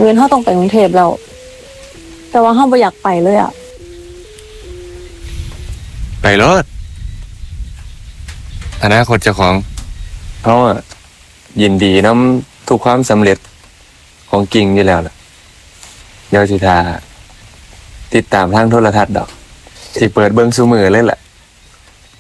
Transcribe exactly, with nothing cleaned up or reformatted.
อื่นเฮาต้องไปกรุงเทพแล้วแต่ว่าเฮาบ่อยากไปเลยอ่ะไปรถอนาคตเจ้าของเขาอะยินดีน้ำทุกความสำเร็จของกิ่งอยู่แล้วล่ะเดี๋ยวสิทาติดตามทางโทรทัศน์ดอกสิเปิดเบิ่งซุมื้อเลยล่ะ